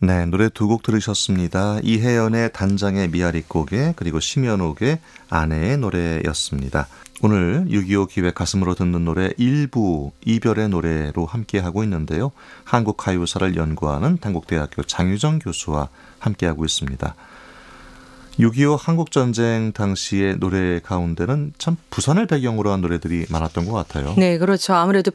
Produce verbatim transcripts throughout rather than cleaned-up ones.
네, 노래 두 곡 들으셨습니다. 이혜연의 단장의 미아리 고개, 그리고 심연옥의 아내의 노래였습니다. 오늘 육이오 기획 가슴으로 듣는 노래 일부 이별의 노래로 함께하고 있는데요. 한국 가요사를 연구하는 단국대학교 장유정 교수와 함께하고 있습니다. 육이오 한국전쟁 당시의 노래 가운데는 참 부산을 배경으로 한 노래들이 많았던 것 같아요. 네, 그렇죠. 아무래도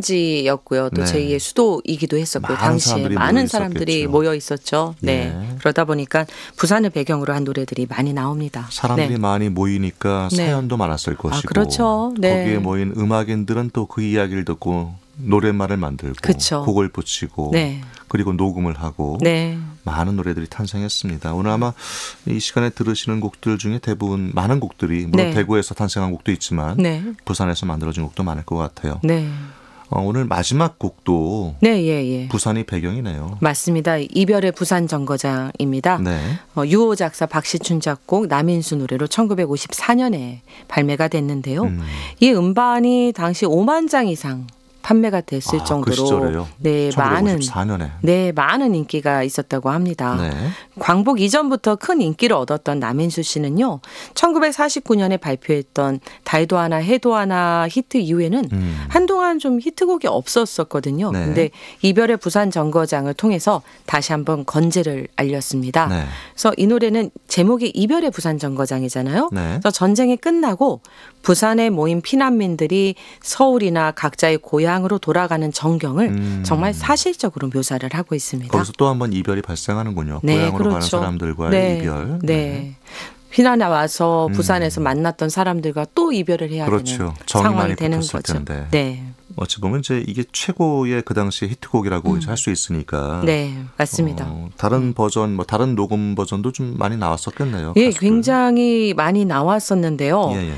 피난지였고요. 또 네. 제이의 수도이기도 했었고요. 많은 당시에 사람들이 많은 모여 사람들이 있었겠죠. 모여 있었죠. 네. 예. 그러다 보니까 부산을 배경으로 한 노래들이 많이 나옵니다. 사람들이 네. 많이 모이니까 네. 사연도 많았을 것이고, 아, 그렇죠. 네. 거기에 모인 음악인들은 또 그 이야기를 듣고 노랫말을 만들고 그쵸. 곡을 붙이고 네. 그리고 녹음을 하고 네. 많은 노래들이 탄생했습니다. 오늘 아마 이 시간에 들으시는 곡들 중에 대부분 많은 곡들이 물론 네. 대구에서 탄생한 곡도 있지만 네. 부산에서 만들어진 곡도 많을 것 같아요. 네. 어, 오늘 마지막 곡도 네, 예, 예. 부산이 배경이네요. 맞습니다. 이별의 부산 정거장입니다. 네. 어, 유호 작사 박시춘 작곡 남인수 노래로 천구백오십사 년에 발매가 됐는데요. 음. 이 음반이 당시 오만 장 이상 판매가 됐을 아, 정도로 그 시절에요? 네, 많은 천구백오십사 년에. 네, 많은 인기가 있었다고 합니다. 네. 광복 이전부터 큰 인기를 얻었던 남인수 씨는요. 천구백사십구 년에 발표했던 달도 하나 해도 하나 히트 이후에는 음. 한동안 좀 히트곡이 없었었거든요. 네. 근데 이별의 부산 정거장을 통해서 다시 한번 건재를 알렸습니다. 네. 그래서 이 노래는 제목이 이별의 부산 정거장이잖아요. 네. 그래서 전쟁이 끝나고 부산에 모인 피난민들이 서울이나 각자의 고향으로 돌아가는 전경을 음. 정말 사실적으로 묘사를 하고 있습니다. 거기서 또 한 번 이별이 발생하는군요. 네, 고향으로 가는 그렇죠. 사람들과의 네, 이별. 네. 피난에 와서 음. 부산에서 만났던 사람들과 또 이별을 해야 그렇죠. 되는 정이 상황이 많이 되는 붙었을 거죠. 텐데. 네, 어찌 보면 이제 이게 최고의 그 당시의 히트곡이라고 이제 할 수 있으니까. 네, 맞습니다. 어, 다른 버전, 뭐 다른 녹음 버전도 좀 많이 나왔었겠네요. 예, 가수들. 굉장히 많이 나왔었는데요. 예, 예.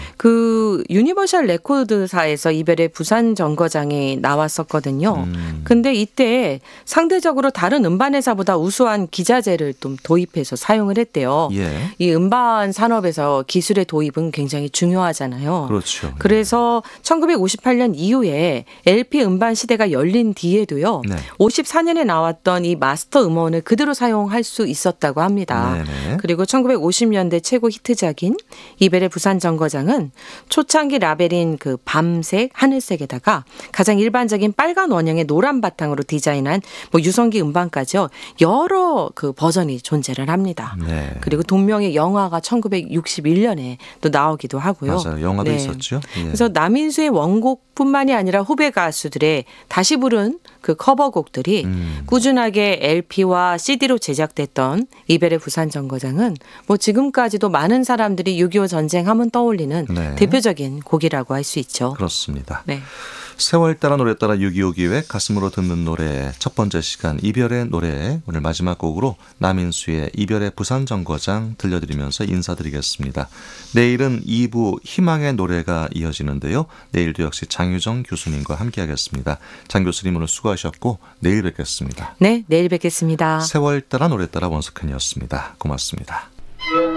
그 유니버셜 레코드사에서 이별의 부산 정거장이 나왔었거든요. 음. 근데 이때 상대적으로 다른 음반 회사보다 우수한 기자재를 좀 도입해서 사용을 했대요. 예. 이 음반 산업에서 기술의 도입은 굉장히 중요하잖아요. 그렇죠. 그래서 천구백오십팔 년 이후에 엘피 음반 시대가 열린 뒤에도요. 네. 오십사 년에 나왔던 이 마스터 음원을 그대로 사용할 수 있었다고 합니다. 네네. 그리고 천구백오십 년대 최고 히트작인 이별의 부산 정거장은 초창기 라벨인 그 밤색, 하늘색에다가 가장 일반적인 빨간 원형의 노란 바탕으로 디자인한 뭐 유성기 음반까지요. 여러 그 버전이 존재를 합니다. 네. 그리고 동명의 영화가 천구백육십일 년에 또 나오기도 하고요. 맞아요. 영화도 네. 있었죠. 예. 그래서 남인수의 원곡뿐만이 아니라 후배 가수들의 다시 부른 그 커버곡들이 음. 꾸준하게 엘피와 씨디로 제작됐던 이별의 부산 정거장은 뭐 지금까지도 많은 사람들이 육이오 전쟁 하면 떠올리는 네. 대표적인 곡이라고 할 수 있죠. 그렇습니다. 네. 세월 따라 노래 따라 육이오 기획 가슴으로 듣는 노래 첫 번째 시간 이별의 노래 오늘 마지막 곡으로 남인수의 이별의 부산 정거장 들려드리면서 인사드리겠습니다. 내일은 이 부 희망의 노래가 이어지는데요. 내일도 역시 장유정 교수님과 함께하겠습니다. 장 교수님 오늘 수고하셨고 내일 뵙겠습니다. 네, 내일 뵙겠습니다. 세월 따라 노래 따라 원석현이었습니다. 고맙습니다.